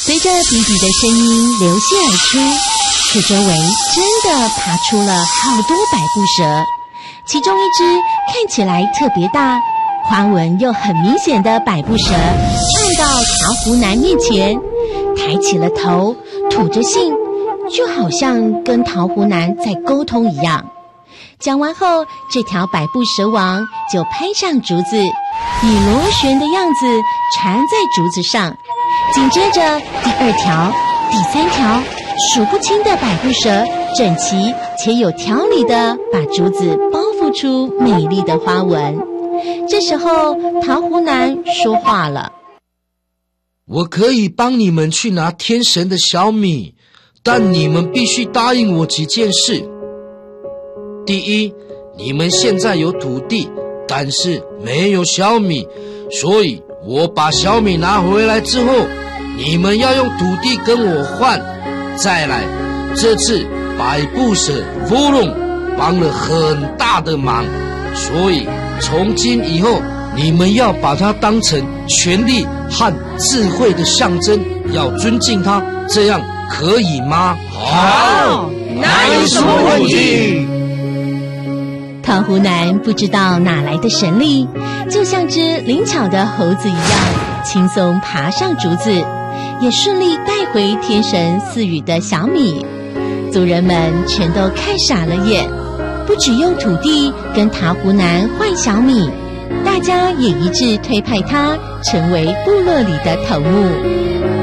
随着比比的声音流泻而出，树周围真的爬出了好多百步蛇，其中一只看起来特别大，花纹又很明显的百步蛇窜到桃胡男面前，抬起了头，吐着信，就好像跟桃胡男在沟通一样。讲完后，这条百步蛇王就攀上竹子，以螺旋的样子缠在竹子上。紧接着第二条、第三条，数不清的百步蛇整齐且有条理地把竹子包覆出美丽的花纹。这时候桃胡男说话了： 我可以帮你们去拿天神的小米，但你们必须答应我几件事。第一，你们现在有土地，但是没有小米，所以我把小米拿回来之后，你们要用土地跟我换。再来，这次百步蛇弗隆帮了很大的忙，所以从今以后你们要把它当成权力和智慧的象征，要尊敬它，这样可以吗？ 好，哪有什么问题？ 桃胡男不知道哪来的神力，就像只灵巧的猴子一样，轻松爬上竹子，也顺利带回天神赐予的小米。族人们全都看傻了眼，不只用土地跟桃胡男换小米，大家也一致推派他成为部落里的头目。